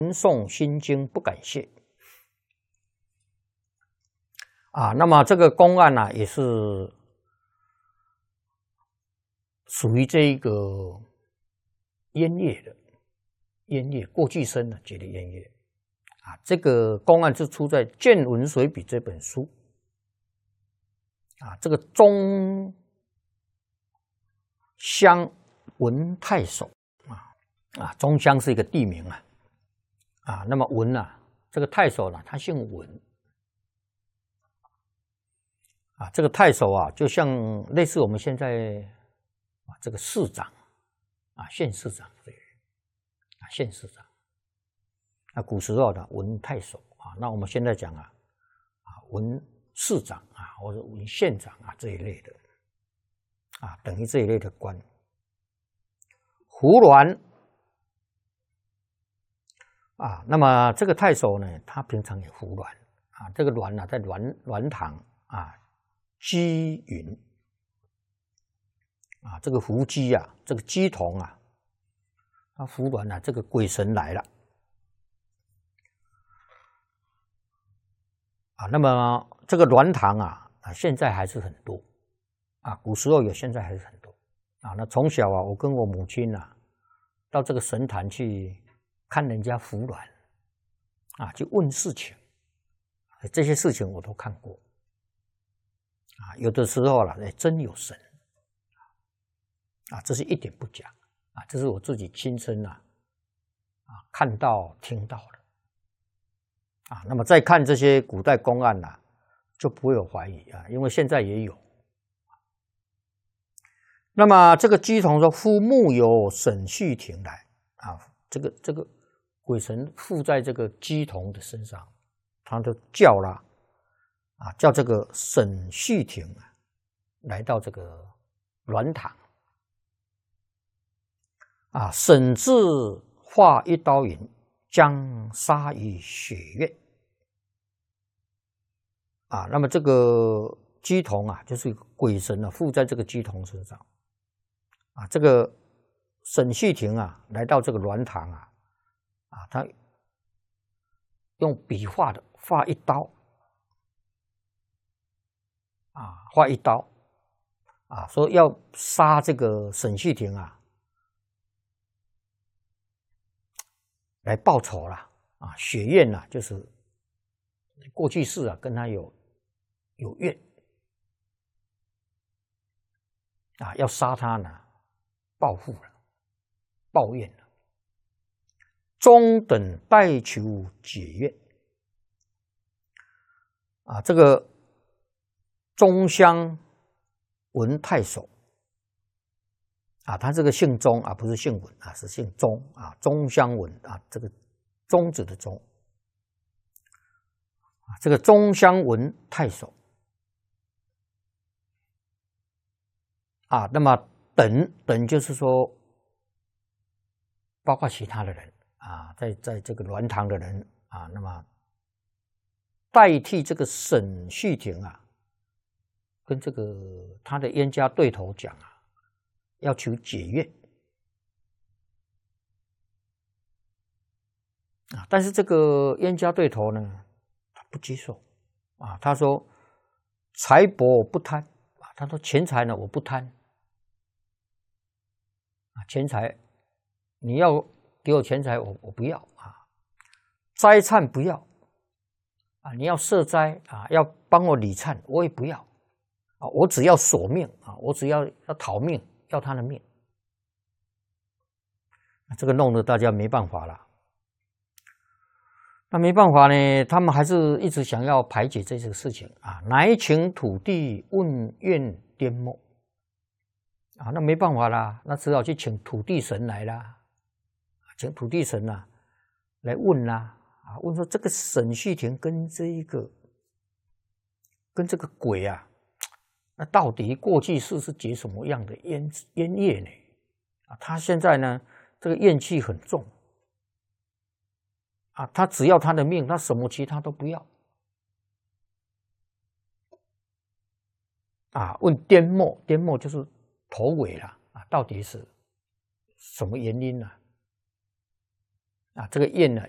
吟诵心经不敢谢。那么这个公案呢，也是属于这一个烟业的烟业，过去生的觉的烟业。这个公案是出在《见闻随笔》这本书。这个中乡文太守中乡是一个地名那么文这个太守呢，他姓文这个太守就像类似我们现在这个市长县市长这个县市长古时候的文太守那我们现在讲文市长或者文县长这一类的等于这一类的官。胡鸾那么这个太守呢，他平常也胡鸾这个鸾在鸾堂积云这个胡姬这个姬童他胡鸾这个鬼神来了那么这个鸾堂现在还是很多古时候有，现在还是很多那从小我跟我母亲到这个神坛去看人家服鸾去问事情，这些事情我都看过有的时候真有神这是一点不假这是我自己亲身看到听到的那么再看这些古代公案就不会有怀疑因为现在也有。那么这个姬童说：“夫木有沈续庭来这个鬼神附在这个姬童的身上，他就叫了叫这个沈续庭来到这个鸾堂沈自画一刀云，将杀于血月那么这个姬童就是鬼神附在这个姬童身上这个沈续庭来到这个鸾堂他用笔画的画一刀画一刀说要杀这个沈续庭来报仇了血怨就是过去世跟他有怨要杀他呢，报复了，报怨了。中等代求解怨这个中乡文太守他这个姓钟不是姓文是姓钟中乡文这个中子的中这个中乡文太守那么等就是说，包括其他的人在这个鸾堂的人那么代替这个沈续庭跟这个他的冤家对头讲要求解怨但是这个冤家对头呢，他不接受他说财帛不贪他说钱财呢我不贪钱财你要给我钱财我不要斋忏不要你要设斋要帮我理忏我也不要我只要索命我只要讨命，要他的命这个弄得大家没办法了。那没办法呢，他们还是一直想要排解这个事情乃请土地问愿颠末那没办法啦，那只好去请土地神来啦，请土地神来问啦问说这个沈续庭跟这个鬼那到底过去世是结什么样的冤业呢他现在呢这个怨气很重他只要他的命，他什么其他都不要问颠末，颠末就是头尾了到底是什么原因呢这个怨呢